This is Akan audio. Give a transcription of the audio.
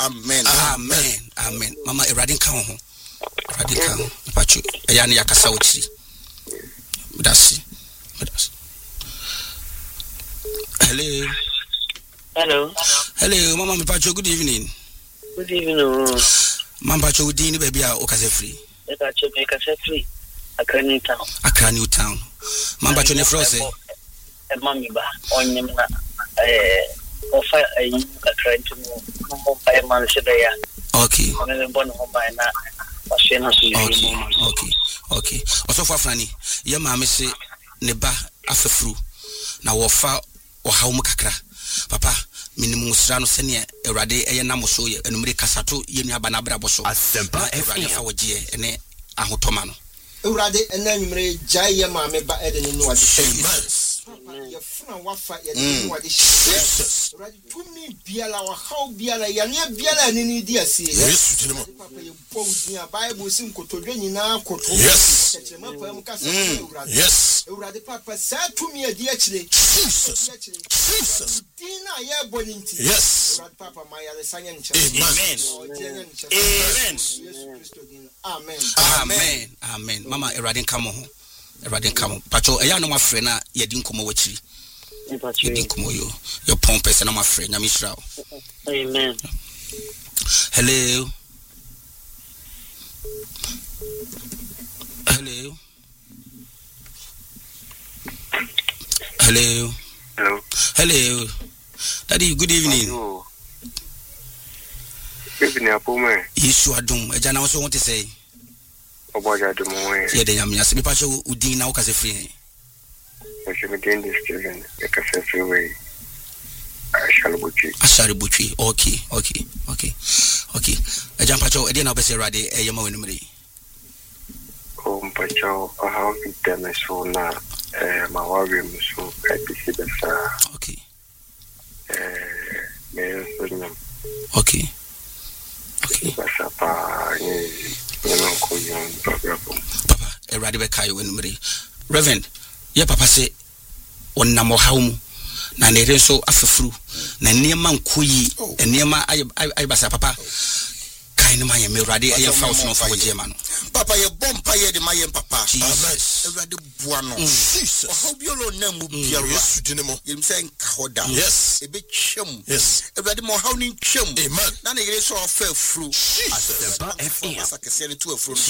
Amen. Mama Eradin kan ho. Eradin kan. Pacho. Eya ne yakasa ochiri. Medasi. Hello, Mama me pacho, good evening. Good evening. Mama pacho udini baby a okase free. Pacho make us free. Accra New Town. Mama pacho ne frose. E mami ba onyem na ofa ayi Accra to mo by man ya. Okay. Only born home by na was na so. Okay. Also for Franny, ye mama se ne ba afefru na wo fa ohaw mu kakra. Papa minimum srano sene Awurade eye namoso ye enumere kasato ye nuaba na brabo so. Asempa Awurade fa wogie ene ahotoma no. Awurade ena numere jai ye maame ba ede ne no wade. Ye funa wafa ye ne no wade. Awurade tumi biala wa haw biala ya ne biala ne ni di ase. Yes, dinemo. Papa ye bo dia Bible sin kotodwe nyina koto. Yes. Yes. Awurade papa sa tumi adi akire. Jesus. Dina ye boninti. Yes. Awurade papa ma ya le sanya nche. Amen. Mama Eradin kamo ho. Pacho eya no mafre na ye di nkomo wachiri. Ye di nkomo yo. Your pompes na mafre nya misra. Amen. Hello. Daddy, good evening. Good evening, Apome. Yesu adum. Eja na also want to say. Oboja adum we. Ye de nyamia se me pacho udin na wo kase free. I should begin this children. The kase free way. Ashari Butchi. Okay. Eja pacho e de na obese rade e yema wenumre. Pacho how it so na my worry so I see the okay. Okay. Papa, Eradi be kai wenumre. Reverend, ye papa say on na mo hawmu na ne renso afefru na niema nkoyi niema ay basa papa kai ne maye me Eradi ay fa so no fa woje ma no. Papa ye bompa ye de maye papa. Jesus. Eradi bua no. Jesus. How bi lo na mu biara. Yes, dinemo. Yim say nkahoda. Yes. Ebe twam. Yes. Eradi mo how ni twam. Amen. Na ne yere so afa afru. Jesus. Asakese ne tu afru.